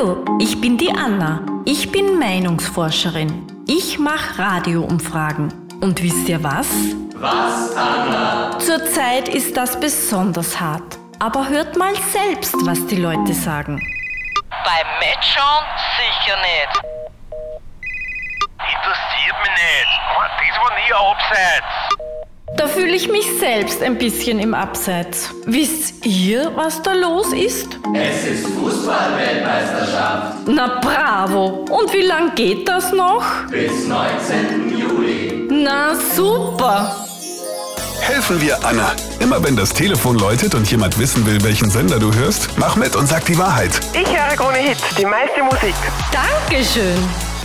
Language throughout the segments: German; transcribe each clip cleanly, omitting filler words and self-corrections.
Hallo, ich bin die Anna. Ich bin Meinungsforscherin. Ich mache Radioumfragen. Und wisst ihr was? Was, Anna? Zurzeit ist das besonders hart. Aber hört mal selbst, was die Leute sagen. Beim Matchschauen sicher nicht. Interessiert mich nicht. Das war nie ein Abseits. Da fühle ich mich selbst ein bisschen im Abseits. Wisst ihr, was da los ist? Es ist Fußball-Weltmeisterschaft. Na bravo! Und wie lang geht das noch? Bis 19. Juli. Na super! Helfen wir Anna. Immer wenn das Telefon läutet und jemand wissen will, welchen Sender du hörst, mach mit und sag die Wahrheit. Ich höre Krone Hit, die meiste Musik. Dankeschön!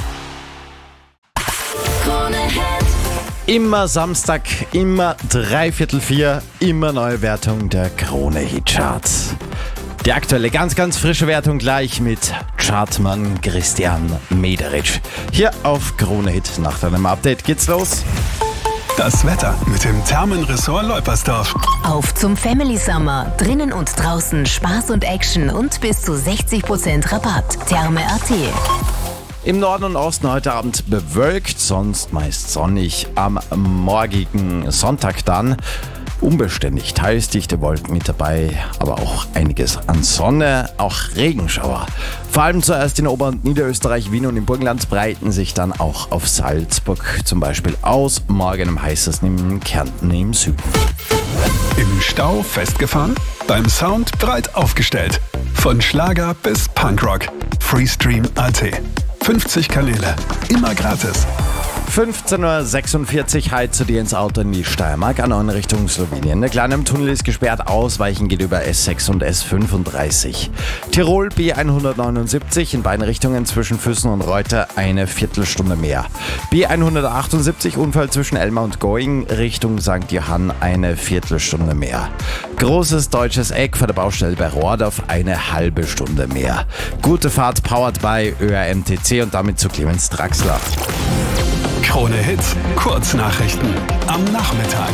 Immer Samstag, immer 3/4, immer neue Wertung der Krone Hit Charts. Die aktuelle ganz frische Wertung gleich mit Chartmann Christian Mederitsch. Hier auf Krone Hit. Nach deinem Update geht's los. Das Wetter mit dem Thermenressort Leupersdorf. Auf zum Family Summer. Drinnen und draußen Spaß und Action und bis zu 60% Rabatt. Therme.at. Im Norden und Osten heute Abend bewölkt, sonst meist sonnig. Am morgigen Sonntag dann unbeständig, teils dichte Wolken mit dabei, aber auch einiges an Sonne, auch Regenschauer. Vor allem zuerst in Ober- und Niederösterreich, Wien und im Burgenland breiten sich dann auch auf Salzburg zum Beispiel aus. Morgen am heißesten in Kärnten im Süden. Im Stau festgefahren? Beim Sound breit aufgestellt. Von Schlager bis Punkrock. Freestream.at. 50 Kanäle. Immer gratis. 15.46 Uhr, heute zu dir ins Auto in die Steiermark, A9 Richtung Slowenien. Der kleine Tunnel ist gesperrt, Ausweichen geht über S6 und S35. Tirol B179 in beiden Richtungen zwischen Füssen und Reuter eine Viertelstunde mehr. B178 Unfall zwischen Elmar und Going Richtung St. Johann eine Viertelstunde mehr. Großes deutsches Eck vor der Baustelle bei Rohrdorf eine halbe Stunde mehr. Gute Fahrt powered by ÖRMTC und damit zu Clemens Draxler. Krone Hit, Kurznachrichten am Nachmittag.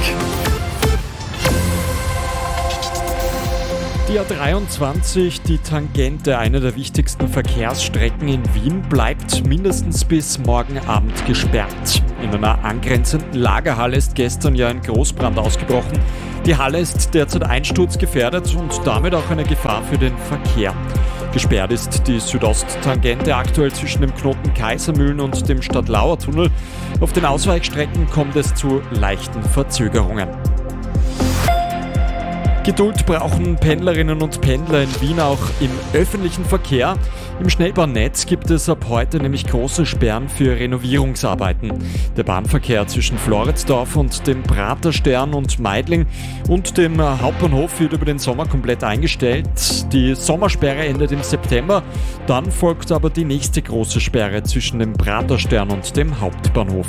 Die A23, die Tangente, eine der wichtigsten Verkehrsstrecken in Wien, bleibt mindestens bis morgen Abend gesperrt. In einer angrenzenden Lagerhalle ist gestern ja ein Großbrand ausgebrochen. Die Halle ist derzeit einsturzgefährdet und damit auch eine Gefahr für den Verkehr. Gesperrt ist die Südosttangente aktuell zwischen dem Knoten Kaisermühlen und dem Stadtlauer-Tunnel. Auf den Ausweichstrecken kommt es zu leichten Verzögerungen. Geduld brauchen Pendlerinnen und Pendler in Wien auch im öffentlichen Verkehr. Im Schnellbahnnetz gibt es ab heute nämlich große Sperren für Renovierungsarbeiten. Der Bahnverkehr zwischen Floridsdorf und dem Praterstern und Meidling und dem Hauptbahnhof wird über den Sommer komplett eingestellt. Die Sommersperre endet im September, dann folgt aber die nächste große Sperre zwischen dem Praterstern und dem Hauptbahnhof.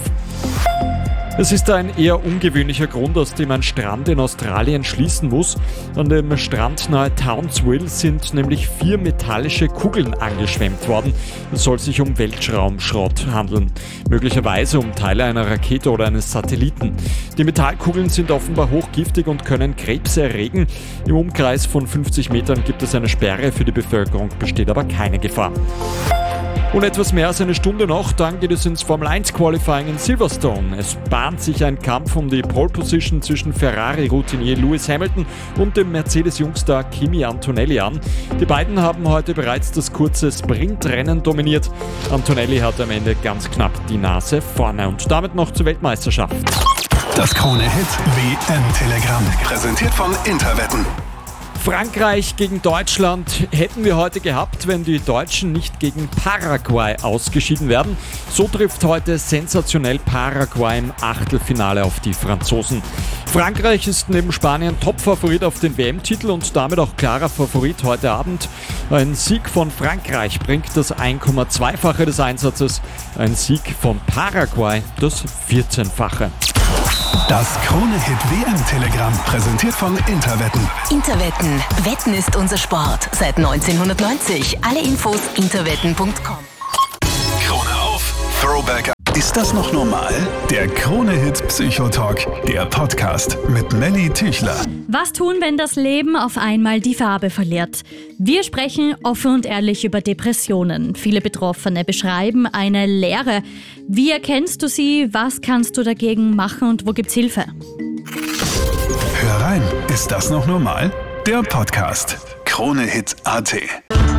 Es ist ein eher ungewöhnlicher Grund, aus dem ein Strand in Australien schließen muss. An dem Strand nahe Townsville sind nämlich 4 metallische Kugeln angeschwemmt worden. Es soll sich um Weltraumschrott handeln. Möglicherweise um Teile einer Rakete oder eines Satelliten. Die Metallkugeln sind offenbar hochgiftig und können Krebs erregen. Im Umkreis von 50 Metern gibt es eine Sperre, für die Bevölkerung besteht aber keine Gefahr. Und etwas mehr als eine Stunde noch, dann geht es ins Formel-1-Qualifying in Silverstone. Es bahnt sich ein Kampf um die Pole-Position zwischen Ferrari-Routinier Lewis Hamilton und dem Mercedes-Jungstar Kimi Antonelli an. Die beiden haben heute bereits das kurze Sprintrennen dominiert. Antonelli hat am Ende ganz knapp die Nase vorne und damit noch zur Weltmeisterschaft. Das Krone Hit WM-Telegramm, präsentiert von Interwetten. Frankreich gegen Deutschland hätten wir heute gehabt, wenn die Deutschen nicht gegen Paraguay ausgeschieden wären. So trifft heute sensationell Paraguay im Achtelfinale auf die Franzosen. Frankreich ist neben Spanien Topfavorit auf den WM-Titel und damit auch klarer Favorit heute Abend. Ein Sieg von Frankreich bringt das 1,2-fache des Einsatzes. Ein Sieg von Paraguay das 14-fache. Das Krone Hit WM-Telegramm, präsentiert von Interwetten. Interwetten. Wetten ist unser Sport. Seit 1990. Alle Infos interwetten.com. Krone auf, Throwback. Ist das noch normal? Der Krone Hit Psychotalk, der Podcast mit Melly Tüchler. Was tun, wenn das Leben auf einmal die Farbe verliert? Wir sprechen offen und ehrlich über Depressionen. Viele Betroffene beschreiben eine Leere. Wie erkennst du sie? Was kannst du dagegen machen und wo gibt's Hilfe? Hör rein, ist das noch normal? Der Podcast. Krone Hit.at